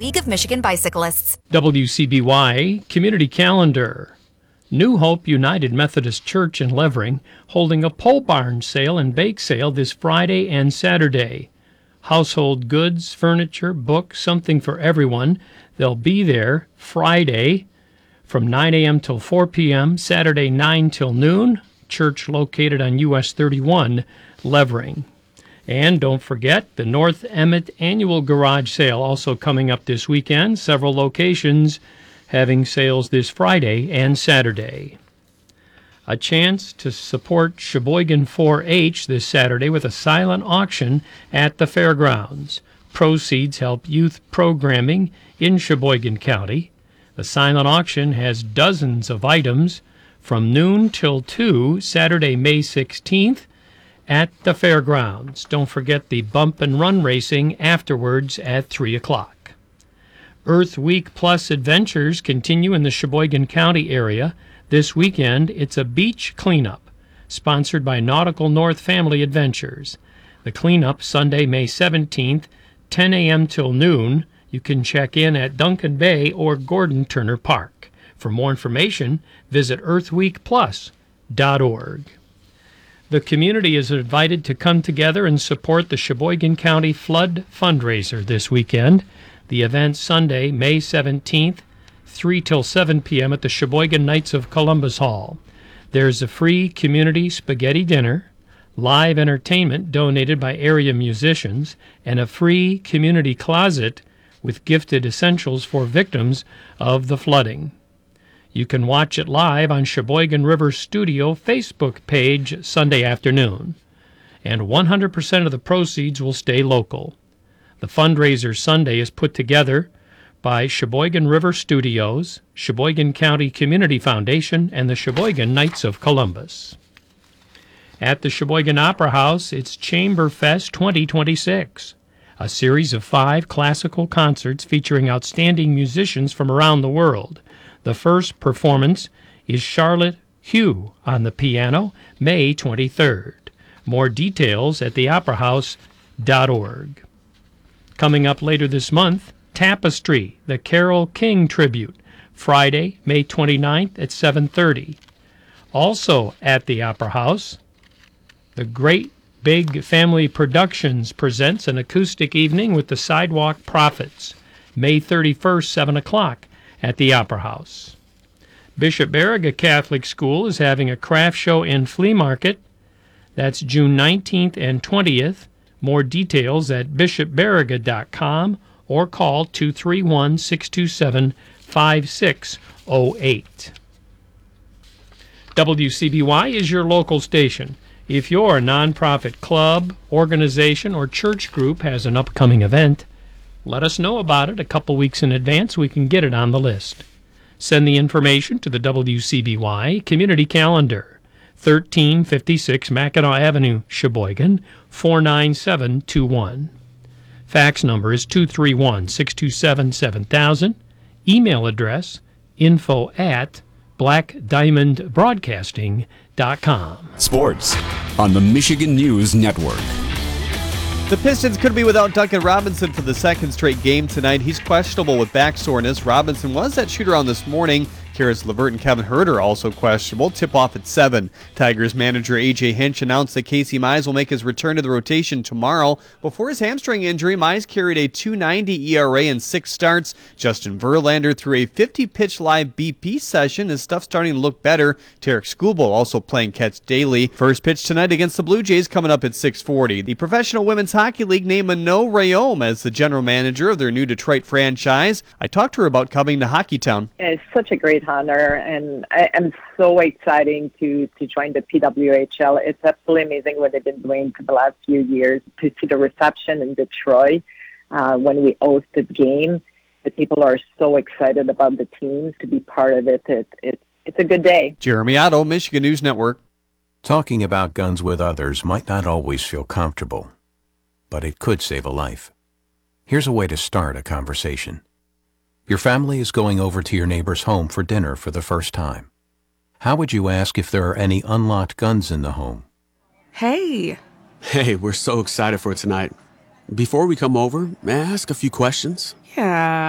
League of Michigan Bicyclists. WCBY Community Calendar. New Hope United Methodist Church in Levering holding a pole barn sale and bake sale this Friday and Saturday. Household goods, furniture, books, something for everyone. They'll be there Friday from 9 a.m. till 4 p.m., Saturday 9 till noon. Church located on US 31, Levering. And don't forget the North Emmett Annual Garage Sale also coming up this weekend. Several locations having sales this Friday and Saturday. A chance to support Sheboygan 4-H this Saturday with a silent auction at the fairgrounds. Proceeds help youth programming in Sheboygan County. The silent auction has dozens of items from noon till 2, Saturday, May 16th, at the fairgrounds. Don't forget the bump and run racing afterwards at 3 o'clock. Earth Week Plus adventures continue in the Sheboygan County area. This weekend, it's a beach cleanup, sponsored by Nautical North Family Adventures. The cleanup, Sunday, May 17th, 10 a.m. till noon. You can check in at Duncan Bay or Gordon Turner Park. For more information, visit earthweekplus.org. The community is invited to come together and support the Sheboygan County Flood Fundraiser this weekend. The event Sunday, May 17th, 3 till 7 p.m. at the Sheboygan Knights of Columbus Hall. There's a free community spaghetti dinner, live entertainment donated by area musicians, and a free community closet with gifted essentials for victims of the flooding. You can watch it live on Sheboygan River Studio Facebook page Sunday afternoon. And 100% of the proceeds will stay local. The fundraiser Sunday is put together by Sheboygan River Studios, Sheboygan County Community Foundation, and the Sheboygan Knights of Columbus. At the Sheboygan Opera House, it's Chamber Fest 2026, a series of 5 classical concerts featuring outstanding musicians from around the world. The first performance is Charlotte Hugh on the piano, May 23rd. More details at theoperahouse.org. Coming up later this month, Tapestry, the Carole King Tribute, Friday, May 29th at 7:30. Also at the Opera House, the Great Big Family Productions presents an acoustic evening with the Sidewalk Prophets, May 31st, 7 o'clock at the Opera House. Bishop Baraga Catholic School is having a craft show and flea market. That's June 19th and 20th. More details at bishopbaraga.com or call 231-627-5608. WCBY is your local station. If your nonprofit club, organization, or church group has an upcoming event, let us know about it a couple weeks in advance. We can get it on the list. Send the information to the WCBY Community Calendar, 1356 Mackinac Avenue, Sheboygan, 49721. Fax number is 231-627-7000. Email address info@blackdiamondbroadcasting.com. Sports on the Michigan News Network. The Pistons could be without Duncan Robinson for the second straight game tonight. He's questionable with back soreness. Robinson was at shoot-around this morning. Karis LeVert and Kevin Huerter also questionable. Tip-off at 7. Tigers manager A.J. Hinch announced that Casey Mize will make his return to the rotation tomorrow. Before his hamstring injury, Mize carried a .290 ERA in 6 starts. Justin Verlander threw a 50-pitch live BP session. His stuff's starting to look better. Tarek Skubal also playing catch daily. First pitch tonight against the Blue Jays coming up at 6:40. The Professional Women's Hockey League named Mano Rayom as the general manager of their new Detroit franchise. I talked to her about coming to Hockeytown. It's such a great honor, and I'm so excited to join the PWHL. It's absolutely amazing what they've been doing for the last few years. To see the reception in Detroit when we hosted the game, the people are so excited about the teams to be part of it. It's a good day. Jeremy Otto, Michigan News Network. Talking about guns with others might not always feel comfortable, but it could save a life. Here's a way to start a conversation. Your family is going over to your neighbor's home for dinner for the first time. How would you ask if there are any unlocked guns in the home? Hey, we're so excited for tonight. Before we come over, may I ask a few questions? Yeah.